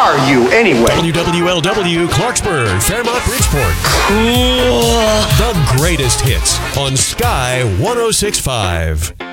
are you, anyway? WWLW Clarksburg, Fairmont, Bridgeport. Cool. The greatest hits on Sky 106.5.